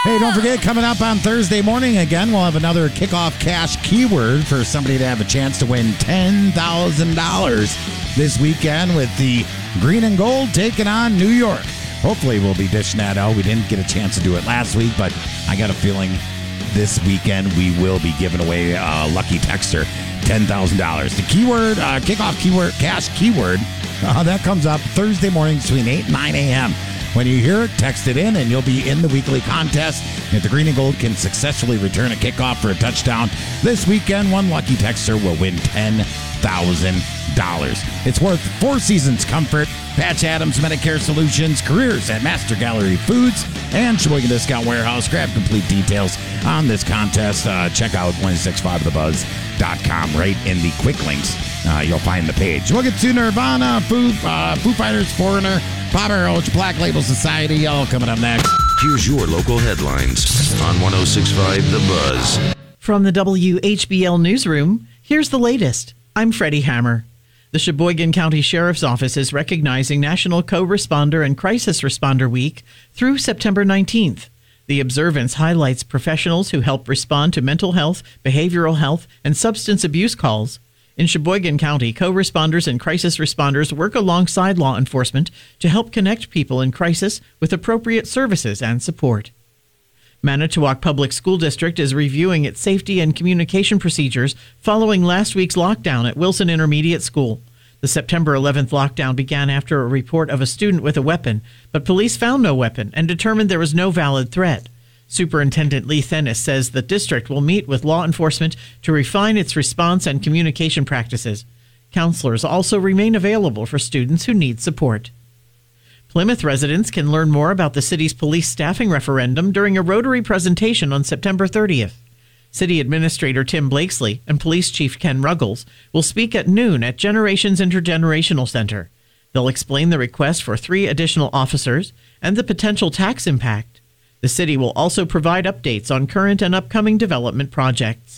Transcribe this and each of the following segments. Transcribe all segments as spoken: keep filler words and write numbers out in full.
Hey, don't forget, coming up on Thursday morning again, we'll have another kickoff cash keyword for somebody to have a chance to win ten thousand dollars this weekend with the Green and Gold taking on New York. Hopefully we'll be dishing that out. We didn't get a chance to do it last week, but I got a feeling this weekend we will be giving away a lucky texter ten thousand dollars. The keyword, uh, kickoff keyword, cash keyword, uh, that comes up Thursday mornings between eight and nine a.m. When you hear it, text it in, and you'll be in the weekly contest. If the Green and Gold can successfully return a kickoff for a touchdown this weekend, one lucky texter will win ten thousand dollars. It's worth four seasons comfort. Patch Adams Medicare Solutions, careers at Master Gallery Foods, and Sheboygan Discount Warehouse. Grab complete details on this contest. Uh, check out one six five the buzz dot com right in the quick links. Uh, you'll find the page. We'll get to Nirvana, Foo, uh, Foo Fighters, Foreigner, Papa Roach, Black Label Society, all coming up next. Here's your local headlines on one oh six point five The Buzz. From the W H B L Newsroom, here's the latest. I'm Freddie Hammer. The Sheboygan County Sheriff's Office is recognizing National Co-Responder and Crisis Responder Week through September nineteenth. The observance highlights professionals who help respond to mental health, behavioral health, and substance abuse calls. In Sheboygan County, co-responders and crisis responders work alongside law enforcement to help connect people in crisis with appropriate services and support. Manitowoc Public School District is reviewing its safety and communication procedures following last week's lockdown at Wilson Intermediate School. The September eleventh lockdown began after a report of a student with a weapon, but police found no weapon and determined there was no valid threat. Superintendent Lee Thennis says the district will meet with law enforcement to refine its response and communication practices. Counselors also remain available for students who need support. Plymouth residents can learn more about the city's police staffing referendum during a Rotary presentation on September thirtieth. City Administrator Tim Blakesley and Police Chief Ken Ruggles will speak at noon at Generations Intergenerational Center. They'll explain the request for three additional officers and the potential tax impact. The city will also provide updates on current and upcoming development projects.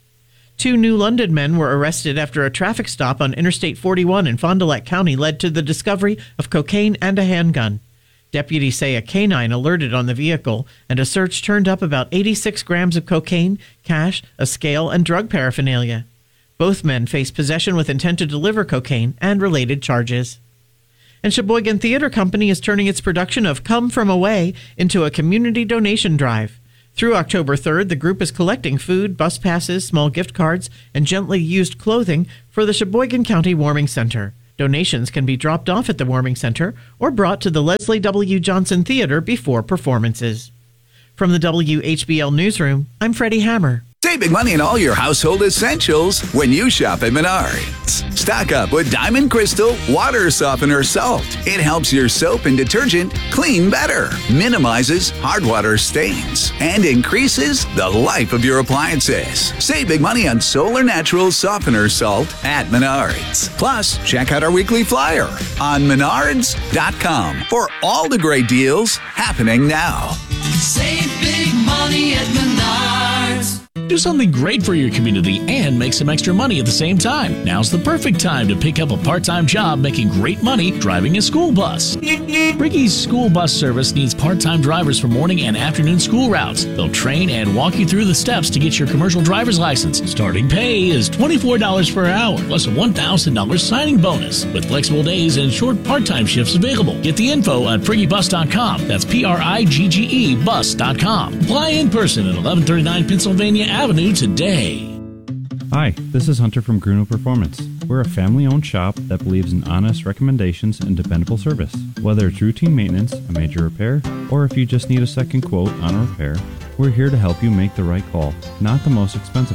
Two New London men were arrested after a traffic stop on Interstate forty-one in Fond du Lac County led to the discovery of cocaine and a handgun. Deputies say a canine alerted on the vehicle, and a search turned up about eighty-six grams of cocaine, cash, a scale, and drug paraphernalia. Both men face possession with intent to deliver cocaine and related charges. And Sheboygan Theater Company is turning its production of Come From Away into a community donation drive. Through October third, the group is collecting food, bus passes, small gift cards, and gently used clothing for the Sheboygan County Warming Center. Donations can be dropped off at the Warming Center or brought to the Leslie W. Johnson Theater before performances. From the W H B L Newsroom, I'm Freddie Hammer. Save big money in all your household essentials when you shop at Menards. Stock up with Diamond Crystal Water Softener Salt. It helps your soap and detergent clean better, minimizes hard water stains, and increases the life of your appliances. Save big money on Solar Natural Softener Salt at Menards. Plus, check out our weekly flyer on menards dot com for all the great deals happening now. Save big money at Menards. Do something great for your community and make some extra money at the same time. Now's the perfect time to pick up a part-time job making great money driving a school bus. Briggy's school bus service needs part-time drivers for morning and afternoon school routes. They'll train and walk you through the steps to get your commercial driver's license. Starting pay is twenty-four dollars per hour, plus a one thousand dollars signing bonus, with flexible days and short part-time shifts available. Get the info at priggy bus dot com. That's P R I G G E bus dot com. Apply in person at eleven thirty-nine Pennsylvania Avenue today. Hi, this is Hunter from Gruno Performance. We're a family-owned shop that believes in honest recommendations and dependable service. Whether it's routine maintenance, a major repair, or if you just need a second quote on a repair, we're here to help you make the right call, not the most expensive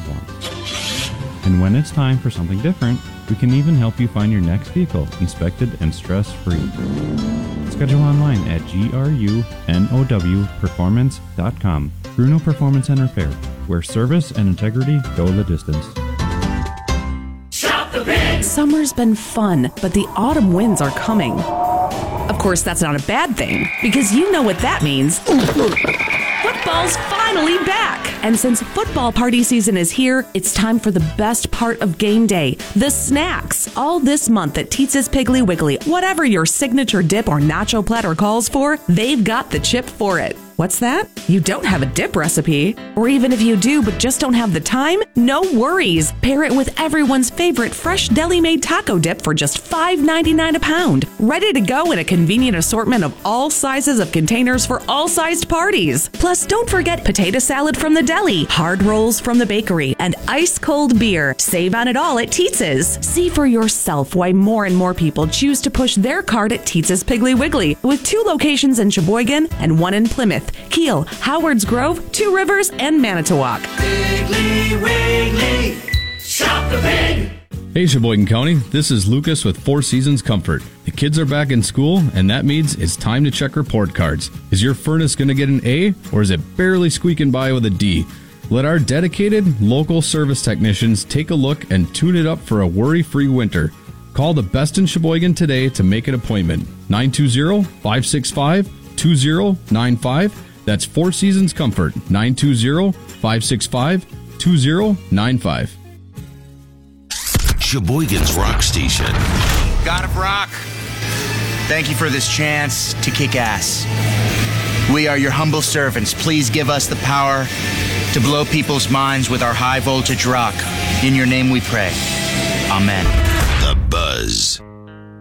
one. And when it's time for something different, we can even help you find your next vehicle inspected and stress-free. Schedule online at grunow performance dot com. Gruno Performance and Repair, where service and integrity go the distance. Shop the Pig! Summer's been fun, but the autumn winds are coming. Of course, that's not a bad thing, because you know what that means. Football's finally back! And since football party season is here, it's time for the best part of game day, the snacks. All this month at Teetz's Piggly Wiggly, whatever your signature dip or nacho platter calls for, they've got the chip for it. What's that? You don't have a dip recipe? Or even if you do but just don't have the time? No worries. Pair it with everyone's favorite fresh deli-made taco dip for just five ninety-nine a pound. Ready to go in a convenient assortment of all sizes of containers for all sized parties. Plus, don't forget potato salad from the deli, hard rolls from the bakery, and ice cold beer. Save on it all at Teetz's. See for yourself why more and more people choose to push their cart at Teetz's Piggly Wiggly, with two locations in Sheboygan and one in Plymouth, Kiel, Howard's Grove, Two Rivers, and Manitowoc. Piggly Wiggly, shop the pig. Hey Sheboygan County, this is Lucas with Four Seasons Comfort. The kids are back in school, and that means it's time to check report cards. Is your furnace going to get an A, or is it barely squeaking by with a D? Let our dedicated, local service technicians take a look and tune it up for a worry-free winter. Call the best in Sheboygan today to make an appointment. nine two zero, five six five, two zero nine five. That's Four Seasons Comfort. nine two zero, five six five, two zero nine five. Sheboygan's Rock Station. God of Rock, thank you for this chance to kick ass. We are your humble servants. Please give us the power to blow people's minds with our high voltage rock. In your name we pray. Amen. The Buzz.